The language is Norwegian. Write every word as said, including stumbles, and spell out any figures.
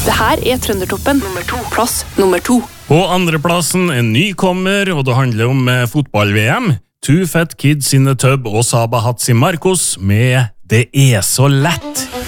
Det her er Trøndertoppen nummer to. Plass nummer to. På andreplassen en nykommer, og det handler om fotball-V M. Two Fat Kids in a Tub og Saba Hatsi Marcos med Det er så lett.